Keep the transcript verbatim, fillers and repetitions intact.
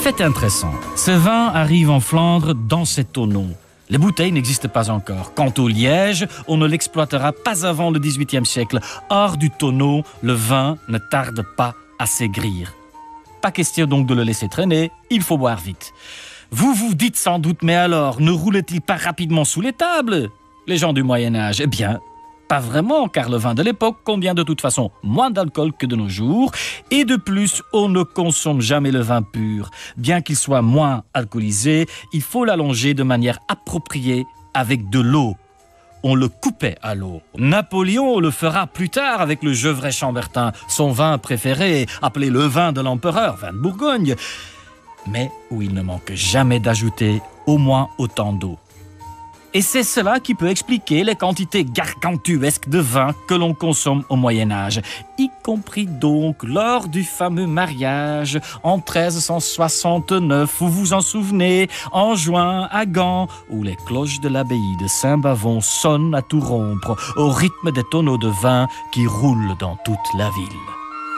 Fait intéressant, ce vin arrive en Flandre dans ces tonneaux. Les bouteilles n'existent pas encore. Quant au liège, on ne l'exploitera pas avant le dix-huitième siècle. Hors du tonneau, le vin ne tarde pas à s'aigrir. Pas question donc de le laisser traîner, il faut boire vite. Vous vous dites sans doute, mais alors, ne roulait-il pas rapidement sous les tables? Les gens du Moyen-Âge, eh bien, pas vraiment, car le vin de l'époque contient de toute façon moins d'alcool que de nos jours, et de plus, on ne consomme jamais le vin pur. Bien qu'il soit moins alcoolisé, il faut l'allonger de manière appropriée avec de l'eau. On le coupait à l'eau. Napoléon le fera plus tard avec le Gevrey-Chambertin, son vin préféré, appelé le vin de l'empereur, vin de Bourgogne, mais où il ne manque jamais d'ajouter au moins autant d'eau. Et c'est cela qui peut expliquer les quantités gargantuesques de vin que l'on consomme au Moyen-Âge, y compris donc lors du fameux mariage en treize cent soixante-neuf, vous vous en souvenez, en juin à Gand, où les cloches de l'abbaye de Saint-Bavon sonnent à tout rompre au rythme des tonneaux de vin qui roulent dans toute la ville.